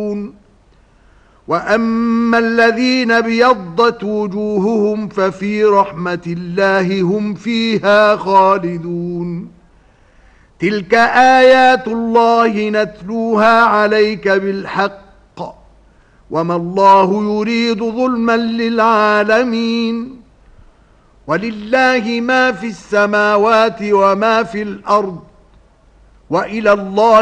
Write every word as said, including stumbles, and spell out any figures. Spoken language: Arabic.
يعملون. وأما الذين ابيضت وجوههم ففي رحمة الله هم فيها خالدون. تلك آيات الله نتلوها عليك بالحق وما الله يريد ظلما للعالمين. ولله ما في السماوات وما في الأرض وإلى الله